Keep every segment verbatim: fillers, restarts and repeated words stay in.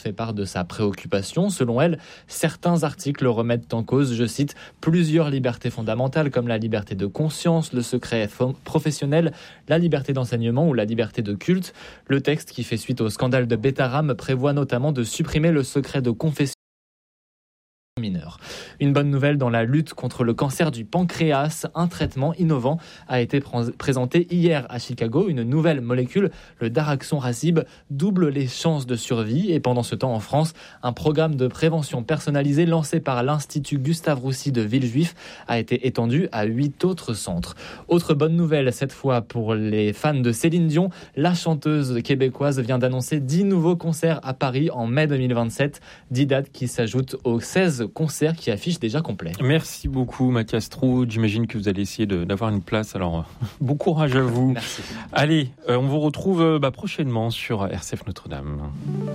fait part de sa préoccupation. Selon elle, certains articles remettent en cause, je cite, plusieurs libertés fondamentales comme la liberté de conscience, le secret professionnel, la liberté d'enseignement ou la liberté de culte. Le texte, qui fait suite au scandale de Betaram, prévoit notamment de supprimer le secret de confession mineurs. Une bonne nouvelle dans la lutte contre le cancer du pancréas. Un traitement innovant a été pr- présenté hier à Chicago. Une nouvelle molécule, le daraxonrasib, double les chances de survie. Et pendant ce temps, en France, un programme de prévention personnalisé lancé par l'Institut Gustave Roussy de Villejuif a été étendu à huit autres centres. Autre bonne nouvelle, cette fois pour les fans de Céline Dion, la chanteuse québécoise vient d'annoncer dix nouveaux concerts à Paris en mai deux mille vingt-sept. dix dates qui s'ajoutent aux seize concert qui affiche déjà complet. Merci beaucoup Mathias Trou. J'imagine que vous allez essayer de, d'avoir une place. Alors, bon courage à vous. Merci. Allez, euh, on vous retrouve euh, bah, prochainement sur R C F Notre-Dame.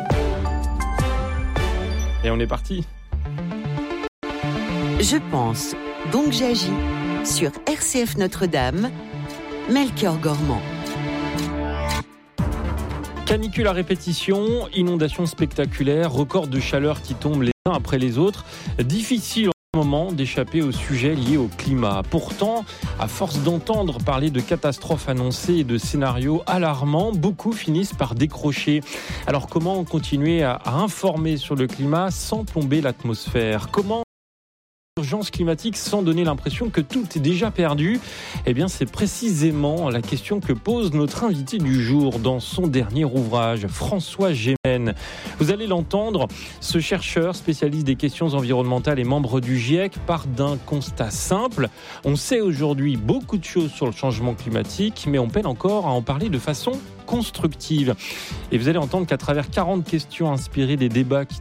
Et on est parti. Je pense, donc j'agis sur R C F Notre-Dame. Melchior Gormand. Canicule à répétition, inondations spectaculaires, records de chaleur qui tombent les uns après les autres. Difficile en ce moment d'échapper aux sujets liés au climat. Pourtant, à force d'entendre parler de catastrophes annoncées et de scénarios alarmants, beaucoup finissent par décrocher. Alors comment continuer à, à informer sur le climat sans plomber l'atmosphère ? Comment Urgence climatique sans donner l'impression que tout est déjà perdu? Eh bien, c'est précisément la question que pose notre invité du jour dans son dernier ouvrage, François Gémen. Vous allez l'entendre, ce chercheur spécialiste des questions environnementales et membre du GIEC part d'un constat simple. On sait aujourd'hui beaucoup de choses sur le changement climatique, mais on peine encore à en parler de façon constructive. Et vous allez entendre qu'à travers quarante questions inspirées des débats qui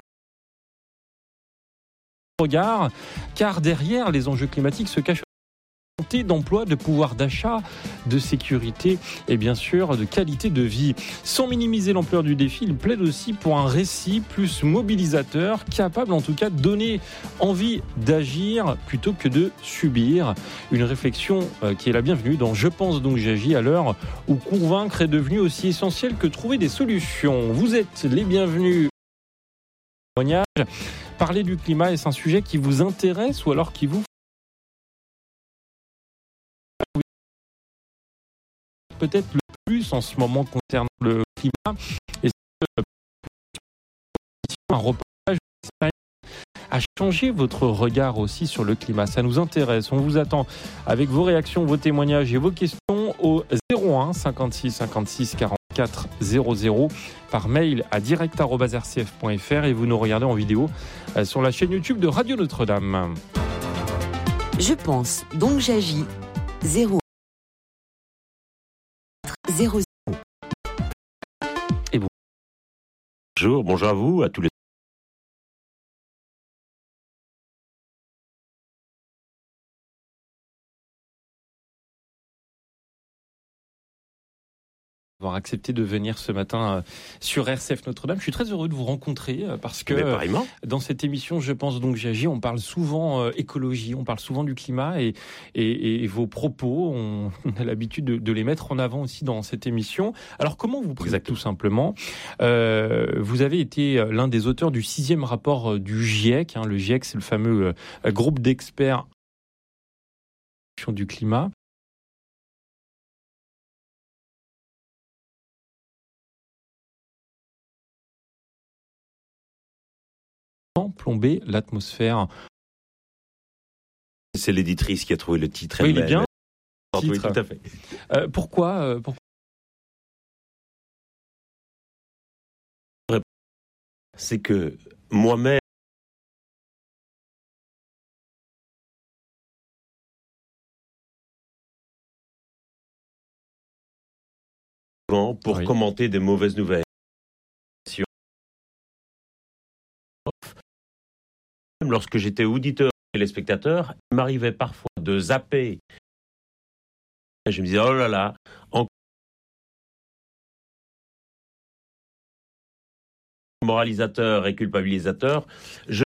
regard, car derrière les enjeux climatiques se cache une volonté d'emploi, de pouvoir d'achat, de sécurité et bien sûr de qualité de vie. Sans minimiser l'ampleur du défi, il plaide aussi pour un récit plus mobilisateur, capable en tout cas de donner envie d'agir plutôt que de subir. Une réflexion qui est la bienvenue dans Je pense donc j'agis, à l'heure où convaincre est devenu aussi essentiel que trouver des solutions. Vous êtes les bienvenus. Parler du climat, est-ce un sujet qui vous intéresse ou alors qui vous peut-être le plus en ce moment concernant le climat? Et un reportage a changé votre regard aussi sur le climat. Ça nous intéresse. On vous attend avec vos réactions, vos témoignages et vos questions au zéro un cinquante-six cinquante-six quarante-quatre zéro zéro par mail à direct arobase r c f point f r et vous nous regardez en vidéo sur la chaîne YouTube de Radio Notre-Dame. Je pense, donc j'agis. zéro zéro zéro. Et bon. Bonjour, bonjour à vous, à tous les avoir accepté de venir ce matin sur R C F Notre-Dame. Je suis très heureux de vous rencontrer parce que dans cette émission, je pense donc j'agis, on parle souvent écologie, on parle souvent du climat et, et, et vos propos, on, on a l'habitude de, de les mettre en avant aussi dans cette émission. Alors comment vous présentez tout simplement euh, vous avez été l'un des auteurs du sixième rapport du GIEC. Hein, le GIEC, c'est le fameux euh, groupe d'experts du climat. Plomber l'atmosphère. C'est l'éditrice qui a trouvé le titre. Oui, il est bien. Oui, tout à fait. Euh, pourquoi, euh, pourquoi C'est que moi-même, pour oui. commenter des mauvaises nouvelles. Lorsque j'étais auditeur et téléspectateur, il m'arrivait parfois de zapper. Et je me disais, oh là là, encore moralisateur et culpabilisateur, je...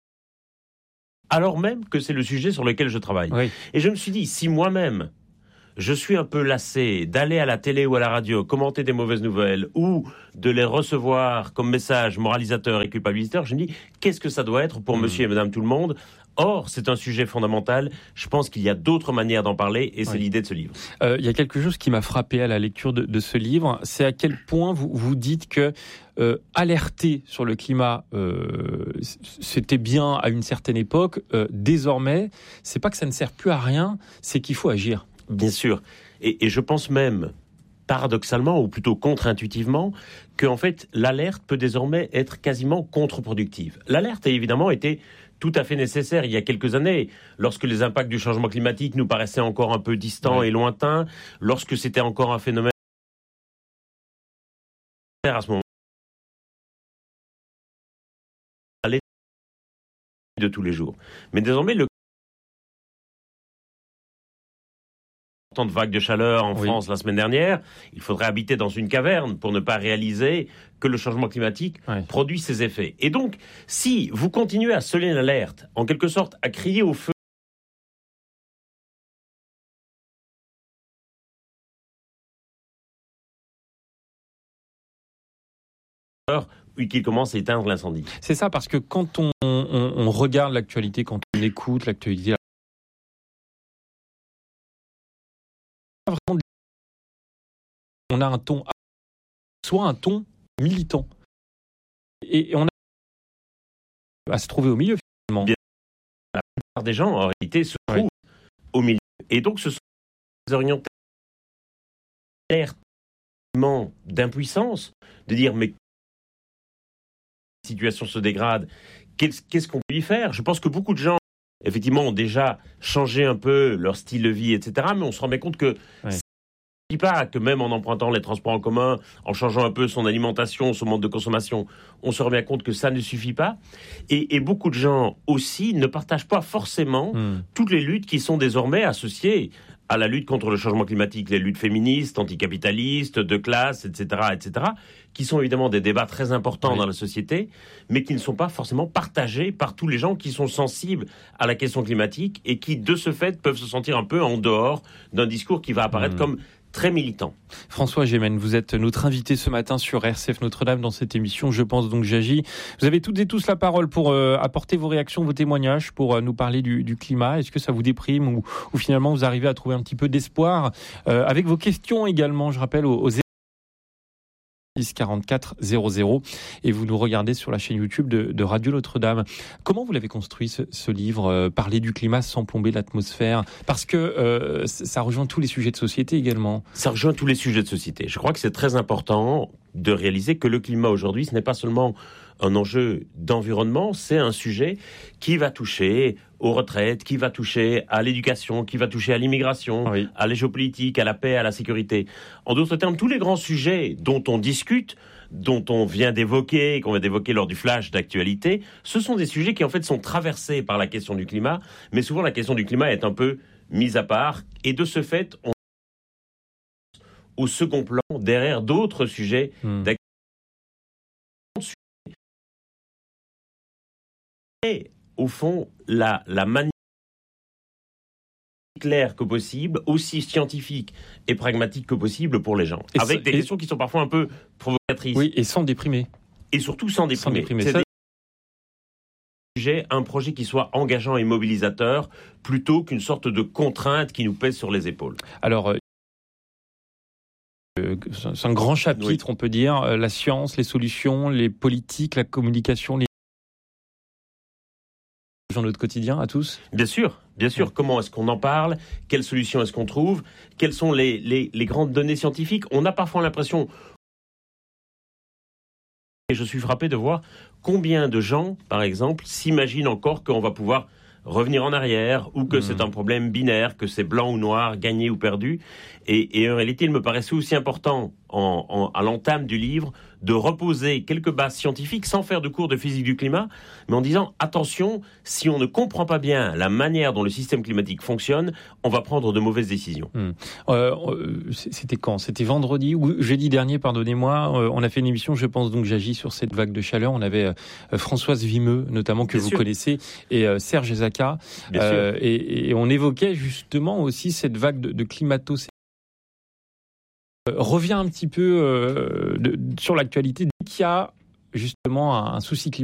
alors même que c'est le sujet sur lequel je travaille. Oui. Et je me suis dit, si moi-même, je suis un peu lassé d'aller à la télé ou à la radio commenter des mauvaises nouvelles ou de les recevoir comme message moralisateur et culpabilisateur, je me dis, qu'est-ce que ça doit être pour mmh. monsieur et madame tout le monde ? Or, c'est un sujet fondamental. Je pense qu'il y a d'autres manières d'en parler et c'est oui. l'idée de ce livre. Euh, il y a quelque chose qui m'a frappé à la lecture de, de ce livre, c'est à quel point vous, vous dites que euh, alerter sur le climat, euh, c'était bien à une certaine époque. Euh, désormais, c'est pas que ça ne sert plus à rien, c'est qu'il faut agir. Bien sûr. Et, et je pense même, paradoxalement, ou plutôt contre-intuitivement, qu'en fait, l'alerte peut désormais être quasiment contre-productive. L'alerte a évidemment été tout à fait nécessaire il y a quelques années, lorsque les impacts du changement climatique nous paraissaient encore un peu distants ouais. et lointains, lorsque c'était encore un phénomène à ce moment de tous les jours. Mais désormais, le de vagues de chaleur en oui. France la semaine dernière, il faudrait habiter dans une caverne pour ne pas réaliser que le changement climatique oui. produit ses effets. Et donc, si vous continuez à sonner l'alerte, en quelque sorte à crier au feu, qu'il commence à éteindre l'incendie. C'est ça, parce que quand on, on, on regarde l'actualité, quand on écoute l'actualité, on a un ton, soit un ton militant. Et on a à se trouver au milieu, finalement. Bien, la plupart des gens, en réalité, se trouvent oui. au milieu. Et donc, ce sont des orientations d'impuissance, de dire, mais la situation se dégrade, qu'est-ce, qu'est-ce qu'on peut y faire ? Je pense que beaucoup de gens, effectivement, ont déjà changé un peu leur style de vie, et cetera, mais on se rend bien compte que oui. Je ne dis pas que même en empruntant les transports en commun, en changeant un peu son alimentation, son mode de consommation, on se rend bien compte que ça ne suffit pas. Et, et beaucoup de gens aussi ne partagent pas forcément mmh. toutes les luttes qui sont désormais associées à la lutte contre le changement climatique, les luttes féministes, anticapitalistes, de classe, et cetera, et cetera, qui sont évidemment des débats très importants oui. dans la société, mais qui ne sont pas forcément partagés par tous les gens qui sont sensibles à la question climatique et qui, de ce fait, peuvent se sentir un peu en dehors d'un discours qui va apparaître mmh. comme très militant. François Gémen, vous êtes notre invité ce matin sur R C F Notre-Dame dans cette émission Je pense donc j'agis. Vous avez toutes et tous la parole pour euh, apporter vos réactions, vos témoignages, pour euh, nous parler du, du climat. Est-ce que ça vous déprime ou, ou finalement vous arrivez à trouver un petit peu d'espoir euh, avec vos questions également, je rappelle, aux, aux dix quarante-quatre zéro zéro et vous nous regardez sur la chaîne YouTube de, de Radio Notre-Dame. Comment vous l'avez construit ce, ce livre, euh, Parler du climat sans plomber l'atmosphère ? Parce que euh, ça rejoint tous les sujets de société également. Ça rejoint tous les sujets de société. Je crois que c'est très important de réaliser que le climat aujourd'hui, ce n'est pas seulement un enjeu d'environnement, c'est un sujet qui va toucher aux retraites, qui va toucher à l'éducation, qui va toucher à l'immigration, oui. à la géopolitique, à la paix, à la sécurité. En d'autres termes, tous les grands sujets dont on discute, dont on vient d'évoquer, qu'on vient d'évoquer lors du flash d'actualité, ce sont des sujets qui en fait sont traversés par la question du climat, mais souvent la question du climat est un peu mise à part, et de ce fait, on au second plan, derrière d'autres sujets mmh. d'actualité. Et au fond, la, la manière claire que possible, aussi scientifique et pragmatique que possible pour les gens. Et avec des et... questions qui sont parfois un peu provocatrices. Oui, et sans déprimer. Et surtout sans déprimer. Sans déprimer. C'est Ça... des sujets, un projet qui soit engageant et mobilisateur, plutôt qu'une sorte de contrainte qui nous pèse sur les épaules. Alors, euh... c'est un grand chapitre, oui. on peut dire, euh, la science, les solutions, les politiques, la communication, les dans notre quotidien à tous ? Bien sûr, bien sûr. Comment est-ce qu'on en parle ? Quelles solutions est-ce qu'on trouve ? Quelles sont les, les, les grandes données scientifiques ? On a parfois l'impression, et je suis frappé de voir combien de gens, par exemple, s'imaginent encore qu'on va pouvoir revenir en arrière, ou que mmh. c'est un problème binaire, que c'est blanc ou noir, gagné ou perdu. Et, et en réalité, il me paraissait aussi important en, en, à l'entame du livre, de reposer quelques bases scientifiques sans faire de cours de physique du climat, mais en disant attention, si on ne comprend pas bien la manière dont le système climatique fonctionne, on va prendre de mauvaises décisions. Hum. Euh, c'était quand ? C'était vendredi ou jeudi dernier, pardonnez-moi. Euh, on a fait une émission, je pense donc j'agis sur cette vague de chaleur. On avait euh, Françoise Vimeux, notamment, que bien vous sûr. connaissez, et euh, Serge Zaka. Euh, et, et on évoquait justement aussi cette vague de, de climato Euh, revient un petit peu euh, de, sur l'actualité, dès qu'il y a justement un, un souci climatique.